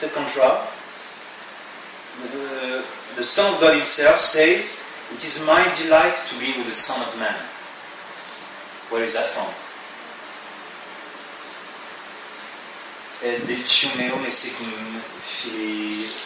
second drop, the Son of God himself says, "It is my delight to be with the Son of Man." Where is that from? È del Ciumeo, mais c'est comme